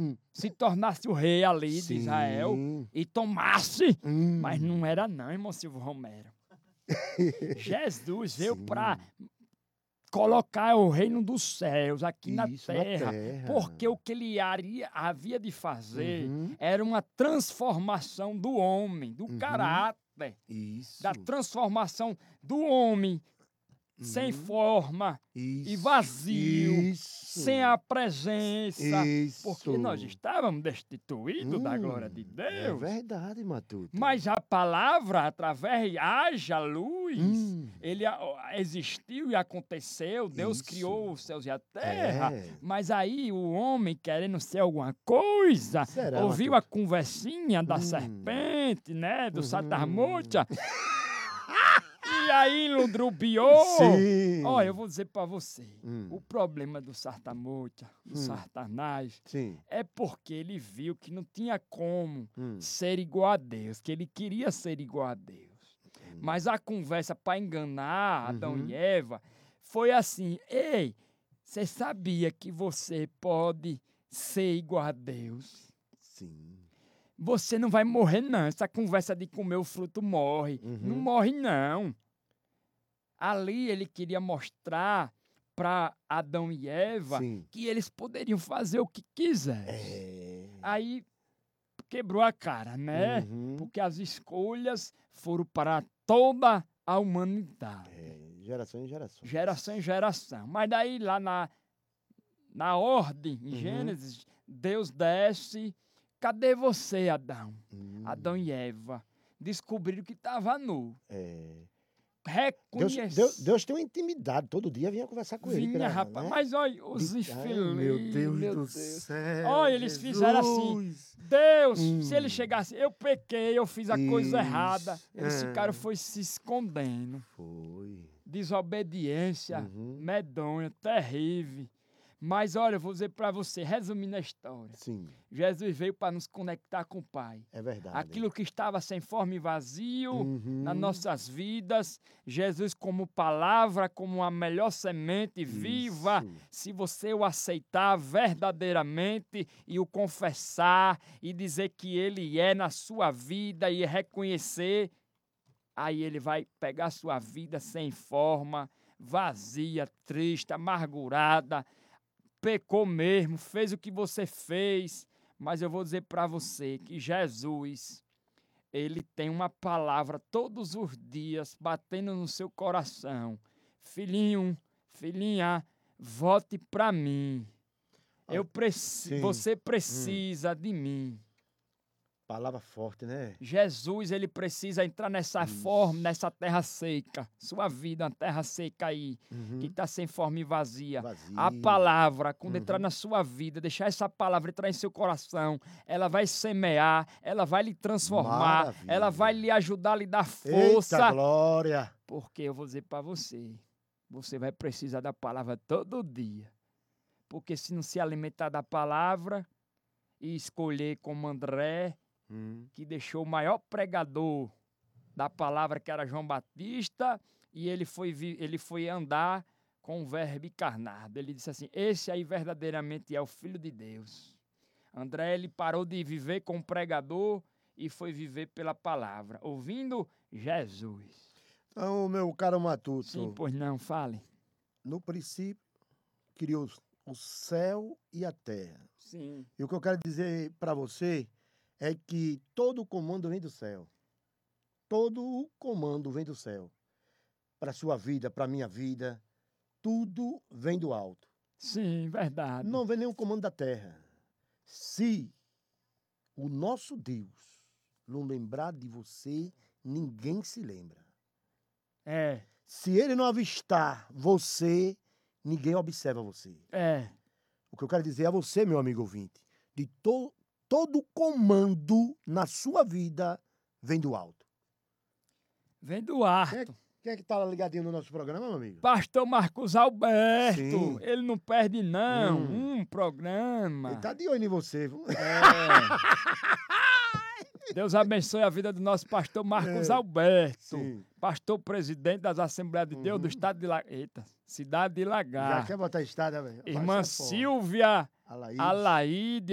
se tornasse o rei ali de Sim. Israel e tomasse. Mas não era não, irmão Silvio Romero. Jesus veio para colocar o reino dos céus aqui na Isso, na terra, terra. porque o que ele havia de fazer era uma transformação do homem, do caráter, Isso. da transformação do homem sem forma e vazio, sem a presença, porque nós estávamos destituídos da glória de Deus. É verdade, Matuto. Mas a palavra, através de haja luz, ele existiu e aconteceu, Deus criou os céus e a terra, mas aí o homem, querendo ser alguma coisa, ouviu Matuto? a conversinha da serpente, né, do Satarmucha, e aí ludrubiou. Olha, eu vou dizer para você, o problema do Sartamucha, do Satanás, é porque ele viu que não tinha como ser igual a Deus, que ele queria ser igual a Deus. Mas a conversa para enganar Adão e Eva foi assim: ei, você sabia que você pode ser igual a Deus? Sim. Você não vai morrer, não. Essa conversa de comer o fruto morre. Não morre, não. Ali ele queria mostrar para Adão e Eva que eles poderiam fazer o que quisessem. Aí quebrou a cara, né? Porque as escolhas foram para toda a humanidade. Geração em geração. Geração em geração. Mas daí lá na ordem, em Gênesis, Deus desce. Cadê você, Adão? Adão e Eva descobriram que estava nu. Deus tem uma intimidade. Todo dia vinha conversar com ele. Vinha, rapaz. Né? Mas olha, os infeliz. Meu Deus do céu. Olha, eles fizeram assim. Deus, se ele chegasse, eu pequei, eu fiz a coisa errada. Eles ficaram se escondendo. Foi. Desobediência medonha, terrível. Mas olha, eu vou dizer para você, resumindo a história. Jesus veio para nos conectar com o Pai. É verdade. Aquilo que estava sem forma e vazio nas nossas vidas, Jesus como palavra, como a melhor semente viva, se você o aceitar verdadeiramente e o confessar e dizer que Ele é na sua vida e reconhecer, aí Ele vai pegar a sua vida sem forma, vazia, triste, amargurada, pecou mesmo, fez o que você fez, mas eu vou dizer para você que Jesus, ele tem uma palavra todos os dias batendo no seu coração. Filhinho, filhinha, volte para mim. Você precisa de mim. Palavra forte, né? Jesus, ele precisa entrar nessa forma, nessa terra seca. Sua vida, uma terra seca aí, que está sem forma e vazia. A palavra, quando entrar na sua vida, deixar essa palavra entrar em seu coração, ela vai semear, ela vai lhe transformar, ela vai lhe ajudar a lhe dar força. Eita glória! Porque eu vou dizer para você, você vai precisar da palavra todo dia. Porque se não se alimentar da palavra e escolher como André, que deixou o maior pregador da palavra, que era João Batista, e ele foi andar com o verbo encarnado. Ele disse assim, esse aí verdadeiramente é o Filho de Deus. André, ele parou de viver como pregador e foi viver pela palavra, ouvindo Jesus. Então, meu caro Matuto. Sim, pois não, fale. No princípio, criou o céu e a terra. Sim. E o que eu quero dizer para você é que todo o comando vem do céu. Todo o comando vem do céu. Para a sua vida, para a minha vida, tudo vem do alto. Sim, verdade. Não vem nenhum comando da terra. Se o nosso Deus não lembrar de você, ninguém se lembra. Se ele não avistar você, ninguém observa você. O que eu quero dizer a você, meu amigo ouvinte, de todo comando na sua vida vem do alto. Vem do alto. Quem é que tá ligadinho no nosso programa, meu amigo? Pastor Marcos Alberto. Sim. Ele não perde, não. Um programa. Ele tá de olho em você, viu? Deus abençoe a vida do nosso pastor Marcos Alberto. Sim. Pastor presidente das Assembleias de Deus do estado de cidade de Lagar. Já quer botar estado, velho? Irmã Silvia Alaíde.